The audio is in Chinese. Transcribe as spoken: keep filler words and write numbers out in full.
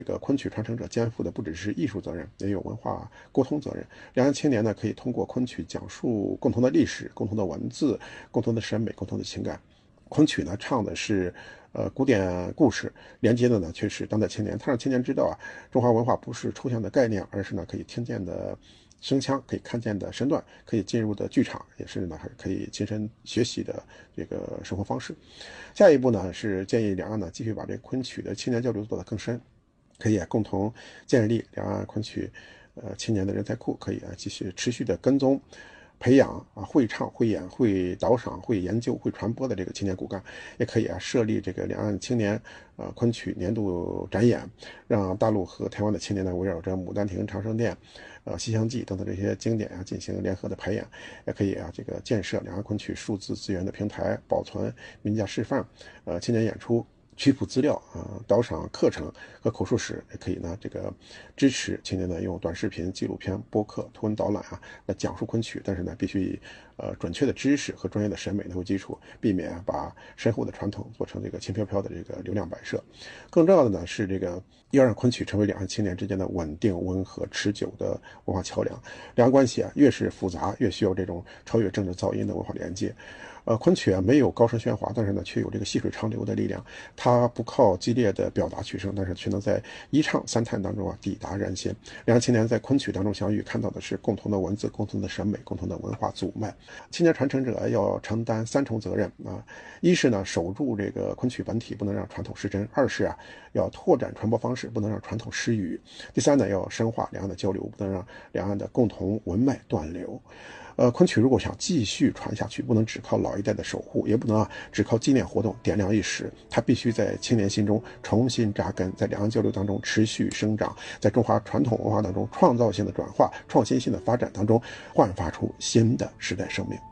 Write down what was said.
这个昆曲传承者肩负的不只是艺术责任，也有文化沟通责任。两岸青年呢，可以通过昆曲讲述共同的历史、共同的文字、共同的审美、共同的情感。昆曲呢，唱的是呃古典故事，连接的呢却是当代青年。它让青年知道啊，中华文化不是抽象的概念，而是呢可以听见的声腔，可以看见的身段，可以进入的剧场，也是呢还可以亲身学习的这个生活方式。下一步呢是建议两岸呢继续把这个昆曲的青年交流做得更深。可以啊，共同建立两岸昆曲呃青年的人才库，可以啊继续持续的跟踪培养啊会唱会演会导赏会研究会传播的这个青年骨干。也可以啊设立这个两岸青年呃昆曲年度展演，让大陆和台湾的青年呢围绕着《牡丹亭》长生殿呃西厢记等等这些经典啊进行联合的排演。也可以啊这个建设两岸昆曲数字资源的平台，保存名家示范呃青年演出曲谱资料啊、呃、导赏课程和口述史。也可以呢这个支持青年呢用短视频、纪录片、播客、图文导览啊来讲述昆曲，但是呢必须以呃准确的知识和专业的审美为基础，避免啊把深厚的传统做成这个轻飘飘的这个流量摆设。更重要的呢是这个要让昆曲成为两岸青年之间的稳定、温和、持久的文化桥梁。两岸关系啊越是复杂，越需要这种超越政治噪音的文化连接。呃，昆曲啊没有高声喧哗，但是呢却有这个细水长流的力量。它不靠激烈的表达取胜，但是却能在一唱三叹当中啊抵达人心。两岸青年在昆曲当中相遇，看到的是共同的文字、共同的审美、共同的文化祖脉。青年传承者要承担三重责任啊：一是呢守住这个昆曲本体，不能让传统失真；二是啊要拓展传播方式，不能让传统失语；第三呢要深化两岸的交流，不能让两岸的共同文脉断流。呃，昆曲如果想继续传下去，不能只靠老一代的守护，也不能啊只靠纪念活动点亮一时，它必须在青年心中重新扎根，在两岸交流当中持续生长，在中华传统文化当中创造性的转化、创新性的发展当中焕发出新的时代生命。